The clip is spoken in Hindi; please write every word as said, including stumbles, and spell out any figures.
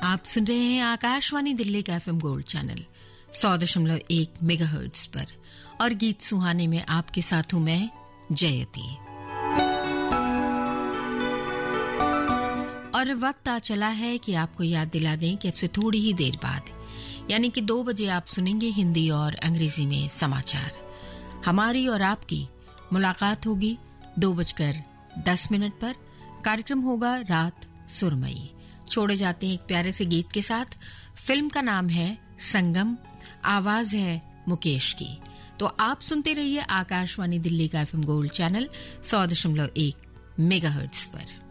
आप सुन रहे हैं आकाशवाणी दिल्ली का एफएम गोल्ड चैनल सौ दशमलव एक मेगाहर्ट्ज पर और गीत सुहाने में आपके साथ हूं मैं जयती। और वक्त आ चला है कि आपको याद दिला दें कि अब से थोड़ी ही देर बाद यानी कि दो बजे आप सुनेंगे हिंदी और अंग्रेजी में समाचार। हमारी और आपकी मुलाकात होगी दो बजकर दस मिनट पर। कार्यक्रम होगा रात सुरमई। छोड़े जाते हैं एक प्यारे से गीत के साथ। फिल्म का नाम है संगम, आवाज है मुकेश की। तो आप सुनते रहिए आकाशवाणी दिल्ली का एफएम गोल्ड चैनल सौ दशमलव एक मेगाहर्ट्ज पर।